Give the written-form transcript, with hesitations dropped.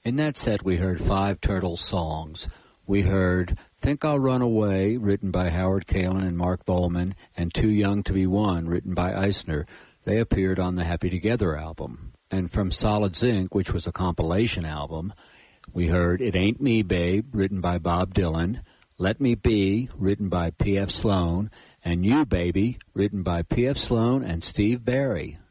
In that set, we heard 5 Turtles songs. We heard Think I'll Run Away, written by Howard Kalin and Mark Bowman, and Too Young to Be One, written by Eisner. They appeared on the Happy Together album. And from Solid Zinc, which was a compilation album, we heard It Ain't Me, Babe, written by Bob Dylan, Let Me Be, written by P.F. Sloan, and You, Baby, written by P.F. Sloan and Steve Barry.